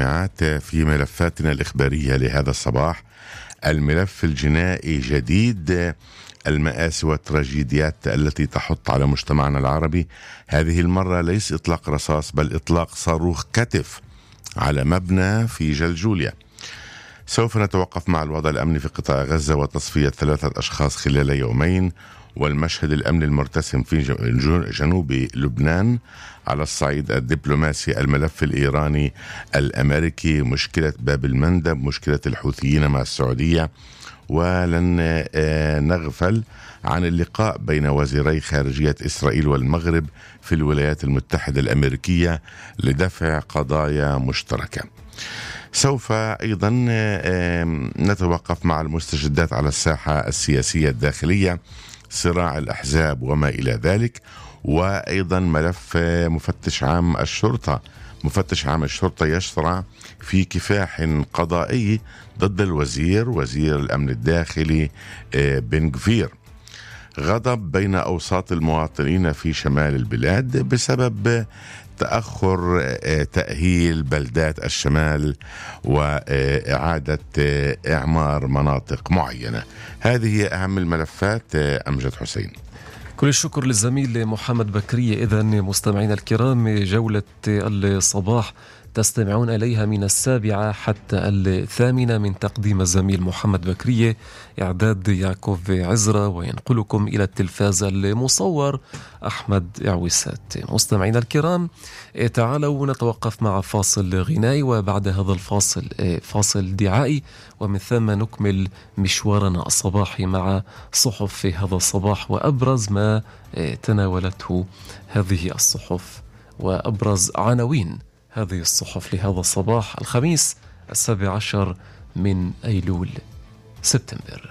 المستمعات في ملفاتنا الإخبارية لهذا الصباح. الملف الجنائي جديد، المآسي والتراجيديات التي تحط على مجتمعنا العربي. هذه المرة ليس إطلاق رصاص بل إطلاق صاروخ كتف على مبنى في جلجوليا. سوف نتوقف مع الوضع الأمني في قطاع غزة وتصفية 3 أشخاص خلال يومين، والمشهد الأمني المرتسم في جنوب لبنان. على الصعيد الدبلوماسي، الملف الإيراني الأمريكي، مشكلة باب المندب، مشكلة الحوثيين مع السعودية. ولن نغفل عن اللقاء بين وزيري خارجية إسرائيل والمغرب في الولايات المتحدة الأمريكية لدفع قضايا مشتركة. سوف أيضا نتوقف مع المستجدات على الساحة السياسية الداخلية، صراع الأحزاب وما إلى ذلك. وأيضا ملف مفتش عام الشرطة. مفتش عام الشرطة يشرع في كفاح قضائي ضد وزير الأمن الداخلي بن غفير. غضب بين أوساط المواطنين في شمال البلاد بسبب تأخر تأهيل بلدات الشمال وإعادة إعمار مناطق معينة. هذه أهم الملفات. أمجد حسين. كل الشكر للزميل محمد بكرية. إذن مستمعينا الكرام، جولة الصباح تستمعون إليها من 7 حتى 8 من تقديم الزميل محمد بكرية، إعداد يعقوب عزرة، وينقلكم إلى التلفاز المصور أحمد عويسات. مستمعينا الكرام، تعالوا نتوقف مع فاصل غنائي، وبعد هذا الفاصل فاصل دعائي، ومن ثم نكمل مشوارنا الصباحي مع صحف في هذا الصباح وأبرز ما تناولته هذه الصحف وأبرز عناوين هذه الصحف لهذا الصباح الخميس 17 من أيلول سبتمبر.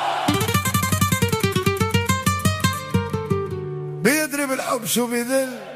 بيضرب الحب شو بيذل